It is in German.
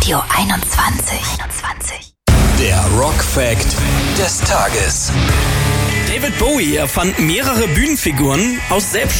Radio 21. Der Rock-Fact des Tages. David Bowie erfand mehrere Bühnenfiguren aus selbst